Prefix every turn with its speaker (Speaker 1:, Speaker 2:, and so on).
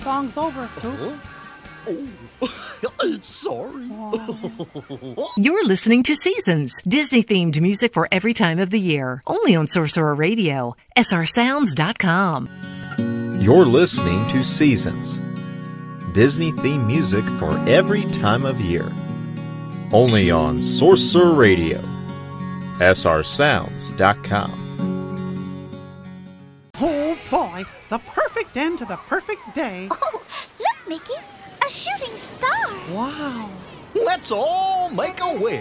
Speaker 1: song's over, Goof.
Speaker 2: Oh, sorry.
Speaker 3: You're listening to Seasons, Disney-themed music for every time of the year. Only on Sorcerer Radio, srsounds.com.
Speaker 4: You're listening to Seasons, Disney-themed music for every time of year. Only on Sorcerer Radio, srsounds.com.
Speaker 1: Oh, boy. The perfect end to the perfect day.
Speaker 5: Oh, look, Mickey. A shooting star.
Speaker 1: Wow.
Speaker 2: Let's all make a wish.